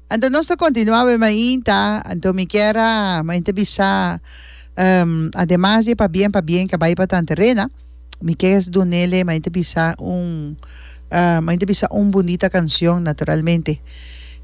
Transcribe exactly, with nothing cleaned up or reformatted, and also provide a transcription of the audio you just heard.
Então, nós continuamos ainda, então, me quero, me entrevistar, um, además de para bem, para bem, que vai para a terrena, me quero donele, me entrevistar um, uh, me entrevistar uma bonita canção, naturalmente.